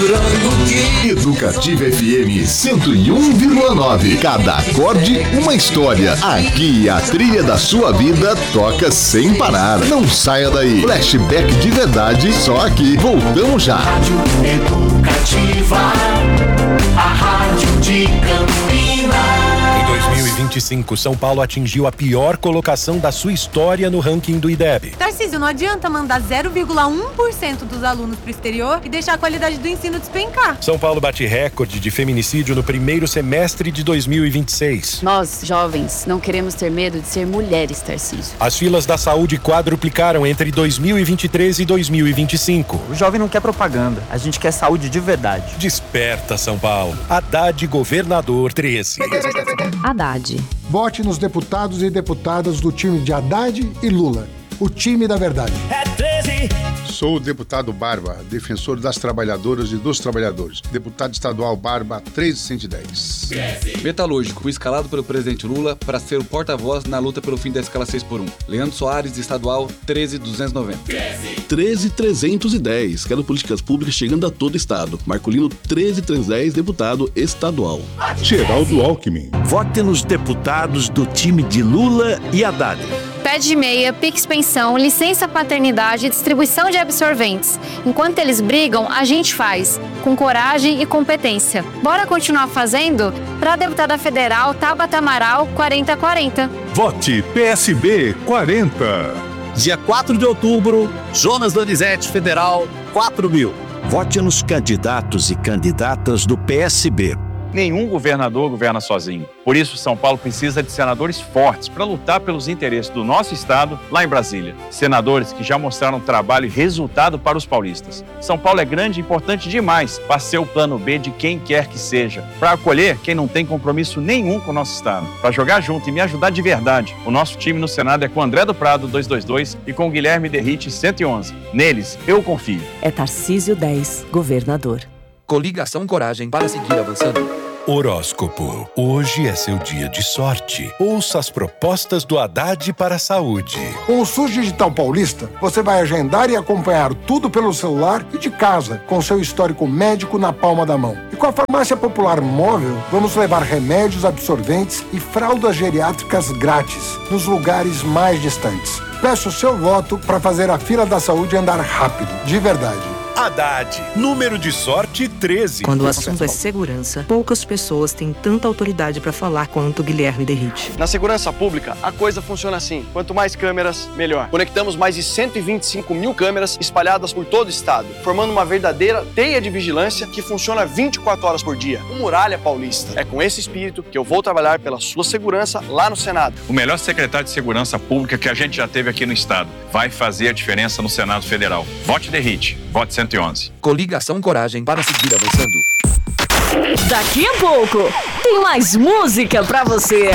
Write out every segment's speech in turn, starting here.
mostrando que Educativa FM 101,9. Cada acorde, uma história. Aqui a trilha da sua vida toca sem parar. Não saia daí. Flashback de verdade, só aqui. Voltamos já. Rádio Educativa, a rádio de Campinas. Em 2025, São Paulo atingiu a pior colocação da sua história no ranking do IDEB. Tarcísio, não adianta mandar 0,1% dos alunos pro exterior e deixar a qualidade do ensino despencar. São Paulo bate recorde de feminicídio no primeiro semestre de 2026. Nós, jovens, não queremos ter medo de ser mulheres, Tarcísio. As filas da saúde quadruplicaram entre 2023 e 2025. O jovem não quer propaganda, a gente quer saúde de verdade. Desperta, São Paulo. Haddad Governador 13. Haddad. Vote nos deputados e deputadas do time de Haddad e Lula. O time da verdade. É 13. Sou o deputado Barba, defensor das trabalhadoras e dos trabalhadores. Deputado estadual Barba 13110. Metalúrgico, fui escalado pelo presidente Lula para ser o porta-voz na luta pelo fim da escala 6x1. Leandro Soares, estadual 13290. 13310. Quero políticas públicas chegando a todo estado. Marcolino 13310, deputado estadual. Geraldo Alckmin. Vote nos deputados do time de Lula e Haddad. Pé de meia, Pix Pensão, licença paternidade e distribuição de absorventes. Enquanto eles brigam, a gente faz, com coragem e competência. Bora continuar fazendo? Para a deputada federal Tabata Amaral 4040. Vote PSB 40. Dia 4 de outubro, Jonas Donizete Federal 4000. Vote nos candidatos e candidatas do PSB. Nenhum governador governa sozinho. Por isso, São Paulo precisa de senadores fortes para lutar pelos interesses do nosso estado lá em Brasília. Senadores que já mostraram trabalho e resultado para os paulistas. São Paulo é grande e importante demais para ser o plano B de quem quer que seja. Para acolher quem não tem compromisso nenhum com o nosso estado. Para jogar junto e me ajudar de verdade. O nosso time no Senado é com André do Prado 222 e com Guilherme Derrite 111. Neles, eu confio. É Tarcísio 10, governador. Coligação Coragem para seguir avançando. Horóscopo. Hoje é seu dia de sorte. Ouça as propostas do Haddad para a saúde. Com o SUS Digital Paulista, você vai agendar e acompanhar tudo pelo celular e de casa, com seu histórico médico na palma da mão. E com a Farmácia Popular Móvel, vamos levar remédios, absorventes e fraldas geriátricas grátis nos lugares mais distantes. Peço o seu voto para fazer a fila da saúde andar rápido, de verdade. Haddad, número de sorte 13. Quando o assunto é segurança, poucas pessoas têm tanta autoridade para falar quanto Guilherme Derrite. Na segurança pública, a coisa funciona assim. Quanto mais câmeras, melhor. Conectamos mais de 125 mil câmeras espalhadas por todo o estado, formando uma verdadeira teia de vigilância que funciona 24 horas por dia. O Muralha Paulista. É com esse espírito que eu vou trabalhar pela sua segurança lá no Senado. O melhor secretário de segurança pública que a gente já teve aqui no estado. Vai fazer a diferença no Senado Federal. Vote Derrite. Vote 111. Coligação Coragem para seguir avançando. Daqui a pouco, tem mais música pra você.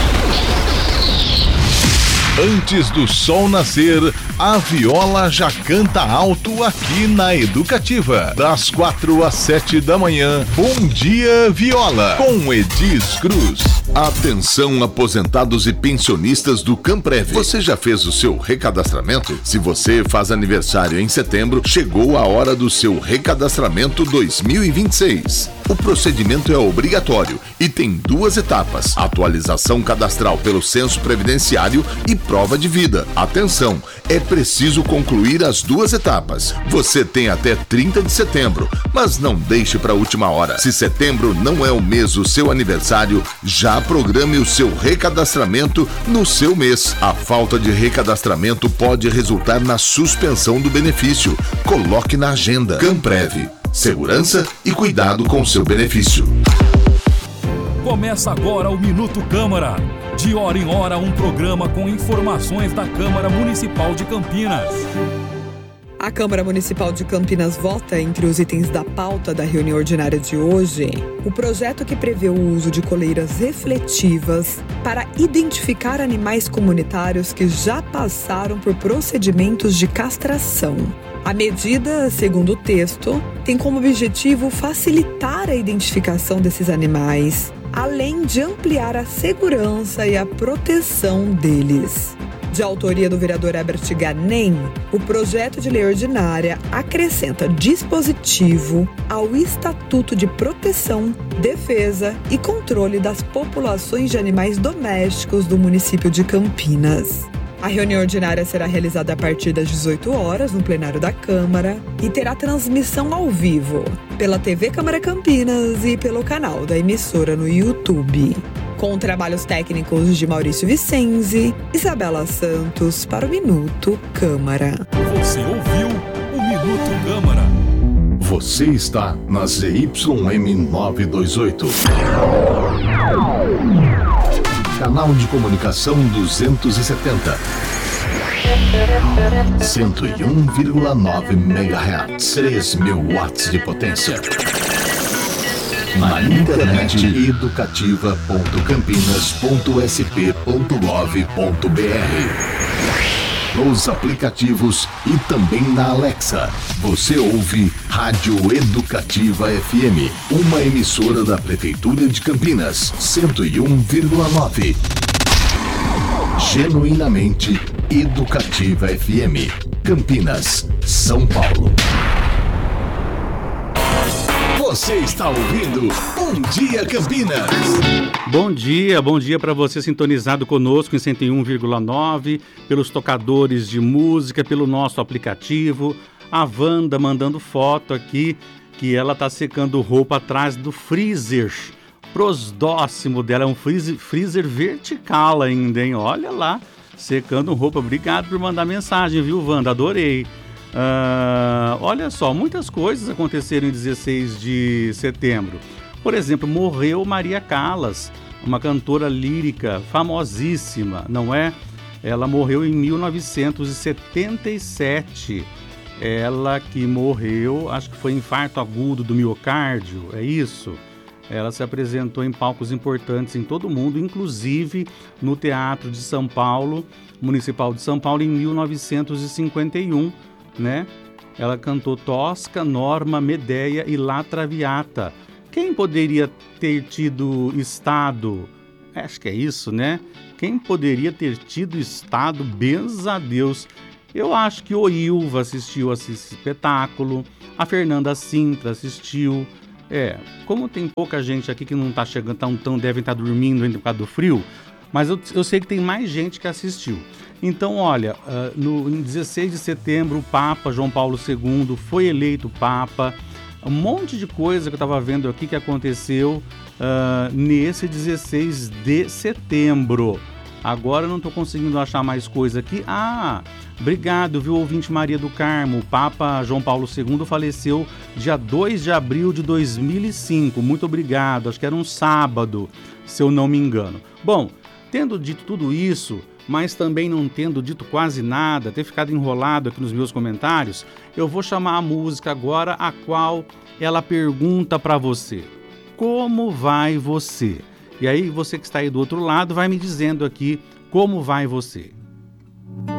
Antes do sol nascer, a viola já canta alto aqui na Educativa. Das 4 às 7 da manhã, Bom Dia Viola, com Edis Cruz. Atenção, aposentados e pensionistas do Camprev. Você já fez o seu recadastramento? Se você faz aniversário em setembro, chegou a hora do seu recadastramento 2026. O procedimento é obrigatório e tem 2 etapas: atualização cadastral pelo censo previdenciário e prova de vida. Atenção, é preciso concluir as 2 etapas. Você tem até 30 de setembro, mas não deixe para a última hora. Se setembro não é o mês do seu aniversário, já programe o seu recadastramento no seu mês. A falta de recadastramento pode resultar na suspensão do benefício. Coloque na agenda. Camprev. Segurança e cuidado com seu benefício. Começa agora o Minuto Câmara. De hora em hora, um programa com informações da Câmara Municipal de Campinas. A Câmara Municipal de Campinas vota, entre os itens da pauta da reunião ordinária de hoje, o projeto que prevê o uso de coleiras refletivas para identificar animais comunitários que já passaram por procedimentos de castração. A medida, segundo o texto, tem como objetivo facilitar a identificação desses animais, além de ampliar a segurança e a proteção deles. De autoria do vereador Herbert Ganem, o projeto de lei ordinária acrescenta dispositivo ao Estatuto de Proteção, Defesa e Controle das Populações de Animais Domésticos do município de Campinas. A reunião ordinária será realizada a partir das 18 horas no plenário da Câmara e terá transmissão ao vivo pela TV Câmara Campinas e pelo canal da emissora no YouTube. Com trabalhos técnicos de Maurício Vicenzi, Isabela Santos para o Minuto Câmara. Você ouviu o Minuto Câmara. Você está na ZYM 928. Canal de comunicação 270. 101,9 MHz. 3.000 watts de potência. Na internet educativa.campinas.sp.gov.br. Nos aplicativos e também na Alexa. Você ouve Rádio Educativa FM, uma emissora da Prefeitura de Campinas, 101,9. Genuinamente Educativa FM, Campinas, São Paulo. Você está ouvindo Bom Dia Campinas. Bom dia para você sintonizado conosco em 101,9, pelos tocadores de música, pelo nosso aplicativo. A Wanda mandando foto aqui, que ela tá secando roupa atrás do freezer. Prosdóximo dela, é um freezer vertical ainda, hein? Olha lá, secando roupa. Obrigado por mandar mensagem, viu, Wanda? Adorei. Olha só, muitas coisas aconteceram em 16 de setembro. Por exemplo, morreu Maria Callas, uma cantora lírica famosíssima, não é? Ela morreu em 1977. Ela que morreu, acho que foi infarto agudo do miocárdio, é isso? Ela se apresentou em palcos importantes em todo o mundo, inclusive no Teatro de São Paulo, Municipal de São Paulo, em 1951, né? Ela cantou Tosca, Norma, Medea e La Traviata. Quem poderia ter tido estado? Acho que é isso, né? Quem poderia ter tido estado? Benza a Deus. Eu acho que o Ilva assistiu a esse espetáculo, a Fernanda Sintra assistiu. Como tem pouca gente aqui que não está chegando, devem estar dormindo ainda por causa do frio, mas eu sei que tem mais gente que assistiu. Então, olha, em 16 de setembro, o Papa João Paulo II foi eleito Papa. Um monte de coisa que eu estava vendo aqui que aconteceu nesse 16 de setembro. Agora eu não estou conseguindo achar mais coisa aqui. Obrigado, viu, ouvinte Maria do Carmo. O Papa João Paulo II faleceu dia 2 de abril de 2005. Muito obrigado, acho que era um sábado, se eu não me engano. Bom, tendo dito tudo isso, mas também não tendo dito quase nada, ter ficado enrolado aqui nos meus comentários, eu vou chamar a música agora, a qual ela pergunta para você: como vai você? E aí você que está aí do outro lado vai me dizendo aqui como vai você.